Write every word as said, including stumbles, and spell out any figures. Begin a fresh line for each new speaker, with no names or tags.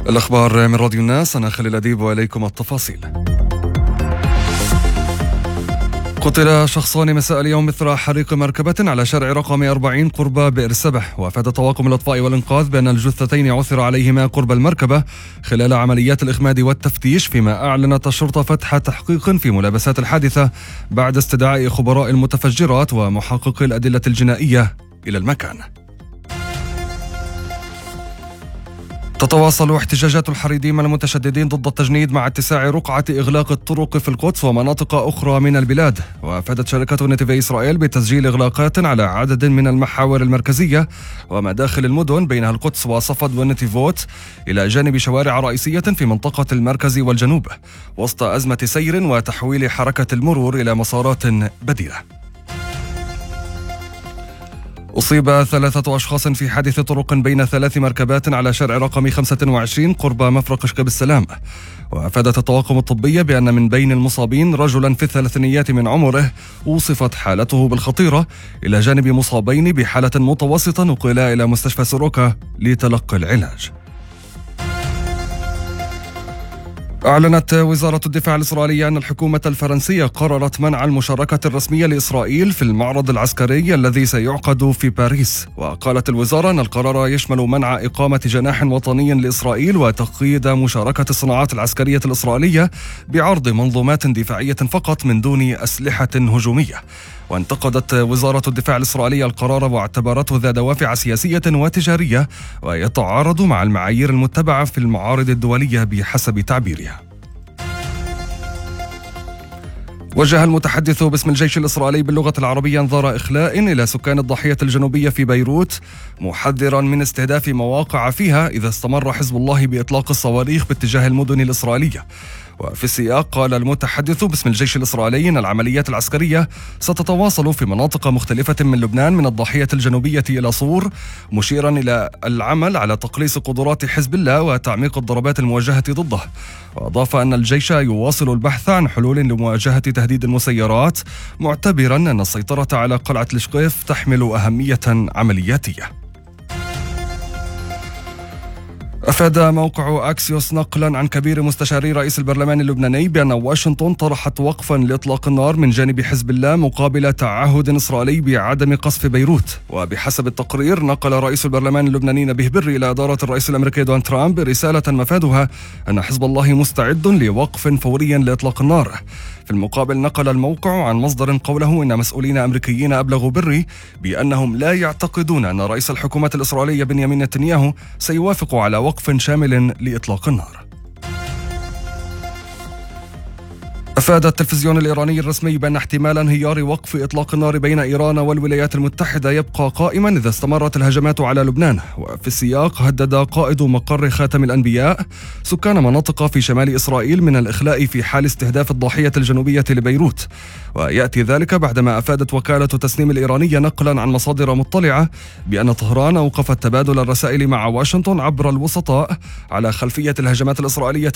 الأخبار من راديو الناس، أنا خليل أديب وإليكم التفاصيل. قتل شخصان مساء اليوم إثر حريق مركبة على شارع رقم أربعين قرب بئر سبح. وأفاد طواقم الإطفاء والإنقاذ بأن الجثتين عثر عليهما قرب المركبة خلال عمليات الإخماد والتفتيش، فيما أعلنت الشرطة فتح تحقيق في ملابسات الحادثة بعد استدعاء خبراء المتفجرات ومحققي الأدلة الجنائية إلى المكان. تتواصل احتجاجات الحريديم المتشددين ضد التجنيد مع اتساع رقعة إغلاق الطرق في القدس ومناطق أخرى من البلاد. وأفادت شركة نتيفي إسرائيل بتسجيل إغلاقات على عدد من المحاور المركزية ومداخل المدن بينها القدس وصفد ونتيفوت، إلى جانب شوارع رئيسية في منطقة المركز والجنوب، وسط أزمة سير وتحويل حركة المرور إلى مسارات بديلة. أصيب ثلاثة أشخاص في حادث طرق بين ثلاث مركبات على شارع رقم خمسة وعشرين قرب مفرق شكب السلام. وأفادت الطواقم الطبية بأن من بين المصابين رجلا في الثلاثينيات من عمره وصفت حالته بالخطيرة، إلى جانب مصابين بحالة متوسطة نقلا إلى مستشفى سوروكا لتلقي العلاج. أعلنت وزارة الدفاع الإسرائيلية أن الحكومة الفرنسية قررت منع المشاركة الرسمية لإسرائيل في المعرض العسكري الذي سيعقد في باريس. وقالت الوزارة أن القرار يشمل منع إقامة جناح وطني لإسرائيل وتقييد مشاركة الصناعات العسكرية الإسرائيلية بعرض منظومات دفاعية فقط من دون أسلحة هجومية. وانتقدت وزارة الدفاع الإسرائيلية القرار واعتبرته ذا دوافع سياسية وتجارية ويتعارض مع المعايير المتبعة في المعارض الدولية بحسب تعبيرها. وجه المتحدث باسم الجيش الإسرائيلي باللغة العربية انذار إخلاء إلى سكان الضاحية الجنوبية في بيروت، محذرا من استهداف مواقع فيها إذا استمر حزب الله بإطلاق الصواريخ باتجاه المدن الإسرائيلية. وفي السياق قال المتحدث باسم الجيش الإسرائيلي أن العمليات العسكرية ستتواصل في مناطق مختلفة من لبنان من الضاحية الجنوبية إلى صور، مشيرا إلى العمل على تقليص قدرات حزب الله وتعميق الضربات الموجهة ضده. وأضاف أن الجيش يواصل البحث عن حلول لمواجهة تهديد المسيرات، معتبرا أن السيطرة على قلعة الشقيف تحمل أهمية عملياتية. أفاد موقع أكسيوس نقلا عن كبير مستشاري رئيس البرلمان اللبناني بأن واشنطن طرحت وقفا لإطلاق النار من جانب حزب الله مقابل تعهد إسرائيلي بعدم قصف بيروت. وبحسب التقرير نقل رئيس البرلمان اللبناني نبيه بري إلى إدارة الرئيس الأمريكي دونالد ترامب رسالة مفادها أن حزب الله مستعد لوقف فوري لإطلاق النار. في المقابل نقل الموقع عن مصدر قوله إن مسؤولين أمريكيين أبلغوا بري بأنهم لا يعتقدون أن رئيس الحكومة الإسرائيلية بنيامين نتنياهو سيوافق على وقف شامل لإطلاق النار. أفاد التلفزيون الإيراني الرسمي بأن احتمال انهيار وقف إطلاق النار بين إيران والولايات المتحدة يبقى قائما إذا استمرت الهجمات على لبنان. وفي السياق هدد قائد مقر خاتم الأنبياء سكان مناطق في شمال إسرائيل من الإخلاء في حال استهداف الضاحية الجنوبية لبيروت. ويأتي ذلك بعدما أفادت وكالة تسنيم الإيرانية نقلا عن مصادر مطلعة بأن طهران أوقفت تبادل الرسائل مع واشنطن عبر الوسطاء على خلفية الهجمات الإسرائيلية